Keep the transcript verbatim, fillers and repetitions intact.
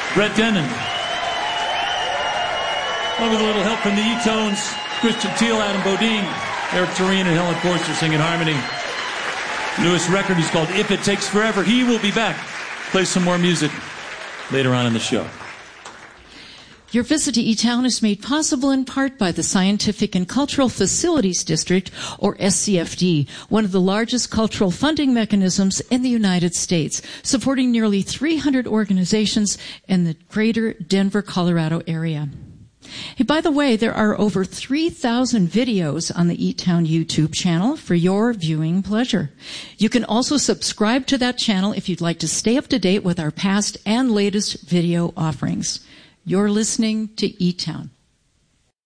Brett Dennen. Well, with a little help from the E-Tones, Christian Teal, Adam Bodine, Eric Tureen, and Helen Forster singing harmony. Newest record is called If It Takes Forever. He will be back. Play some more music later on in the show. Your visit to E-Town is made possible in part by the Scientific and Cultural Facilities District, or S C F D, one of the largest cultural funding mechanisms in the United States, supporting nearly three hundred organizations in the greater Denver, Colorado area. Hey, by the way, there are over three thousand videos on the E-Town YouTube channel for your viewing pleasure. You can also subscribe to that channel if you'd like to stay up to date with our past and latest video offerings. You're listening to E-Town.